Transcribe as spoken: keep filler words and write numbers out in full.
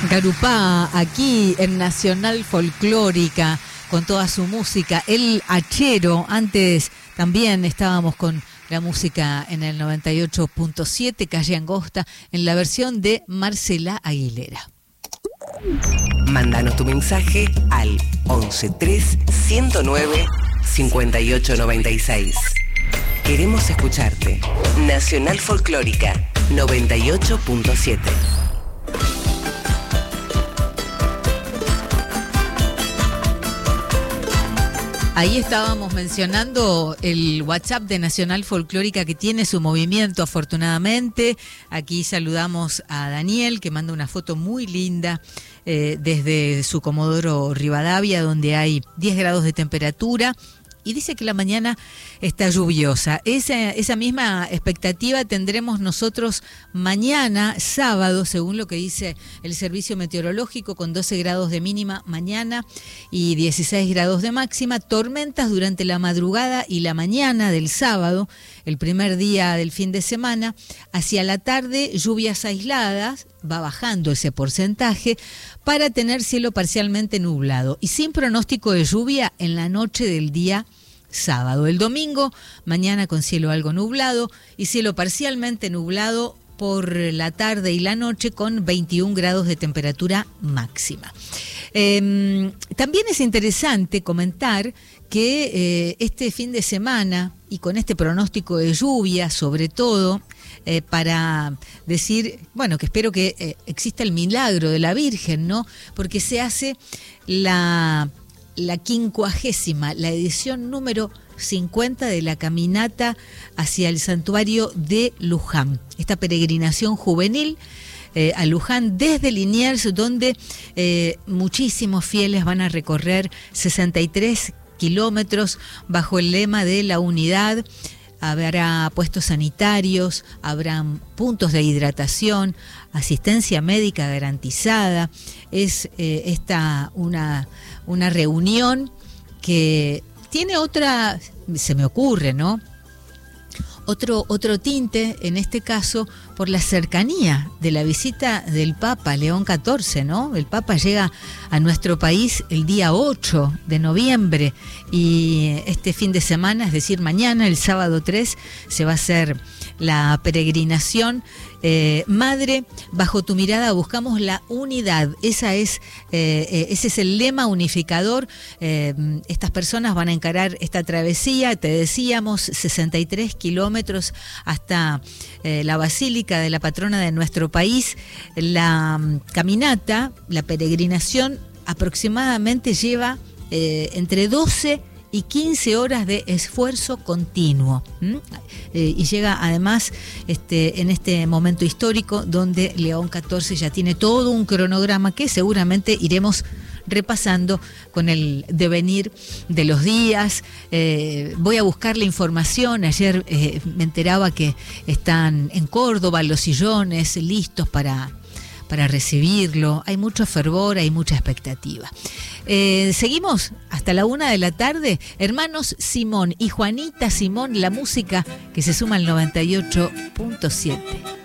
Garupá, aquí en Nacional Folclórica, con toda su música. El Hachero, antes también estábamos con la música en el noventa y ocho punto siete, Calle Angosta, en la versión de Marcela Aguilera. Mándanos tu mensaje al once tres ciento nueve cincuenta y ocho noventa y seis. Queremos escucharte. Nacional Folclórica noventa y ocho punto siete. Ahí estábamos mencionando el WhatsApp de Nacional Folclórica, que tiene su movimiento, afortunadamente. Aquí saludamos a Daniel, que manda una foto muy linda eh, desde su Comodoro Rivadavia, donde hay diez grados de temperatura. Y dice que la mañana está lluviosa. Esa, esa misma expectativa tendremos nosotros mañana, sábado, según lo que dice el servicio meteorológico, con doce grados de mínima mañana y dieciséis grados de máxima. Tormentas durante la madrugada y la mañana del sábado, el primer día del fin de semana. Hacia la tarde, lluvias aisladas, va bajando ese porcentaje, para tener cielo parcialmente nublado y sin pronóstico de lluvia en la noche del día sábado. El domingo, mañana con cielo algo nublado y cielo parcialmente nublado por la tarde y la noche, con veintiún grados de temperatura máxima. Eh, también es interesante comentar que eh, este fin de semana, y con este pronóstico de lluvia sobre todo, Eh, para decir, bueno, que espero que eh, exista el milagro de la Virgen, ¿no? Porque se hace la, la quincuagésima, la edición número cincuenta de la caminata hacia el santuario de Luján. Esta peregrinación juvenil eh, a Luján desde Liniers, donde eh, muchísimos fieles van a recorrer sesenta y tres kilómetros bajo el lema de la unidad. Habrá puestos sanitarios, habrá puntos de hidratación, asistencia médica garantizada. Es eh, esta una, una reunión que tiene otra, se me ocurre, ¿no? Otro, otro tinte, en este caso, por la cercanía de la visita del Papa León catorce, ¿no? El Papa llega a nuestro país el día ocho de noviembre y este fin de semana, es decir, mañana, el sábado tres, se va a hacer la peregrinación. Eh, Madre, bajo tu mirada buscamos la unidad. Esa es, eh, ese es el lema unificador. Eh, estas personas van a encarar esta travesía, te decíamos, sesenta y tres kilómetros hasta eh, la Basílica de la Patrona de nuestro país. La um, caminata, la peregrinación, aproximadamente lleva eh, entre doce y quince horas de esfuerzo continuo. ¿Mm? Eh, y llega además este, en este momento histórico donde León catorce ya tiene todo un cronograma que seguramente iremos repasando con el devenir de los días. Eh, voy a buscar la información. Ayer eh, me enteraba que están en Córdoba los sillones listos para... para recibirlo. Hay mucho fervor, hay mucha expectativa. Eh, seguimos hasta la una de la tarde. Hermanos Simón y Juanita Simón, la música que se suma al noventa y ocho punto siete.